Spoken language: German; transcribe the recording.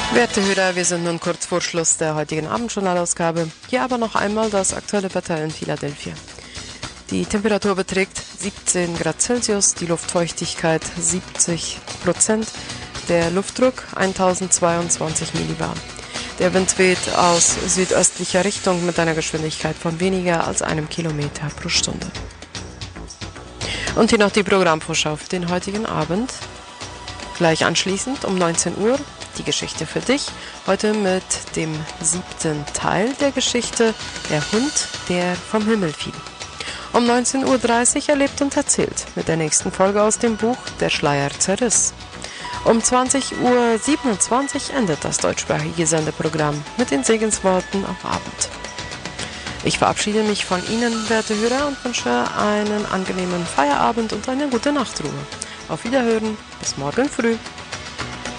Werte Hörer, wir sind nun kurz vor Schluss der heutigen Abendjournalausgabe. Hier aber noch einmal das aktuelle Wetter in Philadelphia. Die Temperatur beträgt 17 Grad Celsius, die Luftfeuchtigkeit 70%, der Luftdruck 1022 Millibar. Der Wind weht aus südöstlicher Richtung mit einer Geschwindigkeit von weniger als 1 Kilometer pro Stunde. Und hier noch die Programmvorschau für den heutigen Abend. Gleich anschließend um 19 Uhr die Geschichte für dich, heute mit dem 7. Teil der Geschichte Der Hund, der vom Himmel fiel. Um 19:30 Uhr erlebt und erzählt mit der nächsten Folge aus dem Buch Der Schleier zerriss. Um 20:27 Uhr endet das deutschsprachige Sendeprogramm mit den Segensworten auf Abend. Ich verabschiede mich von Ihnen, werte Hörer, und wünsche einen angenehmen Feierabend und eine gute Nachtruhe. Auf Wiederhören, bis morgen früh.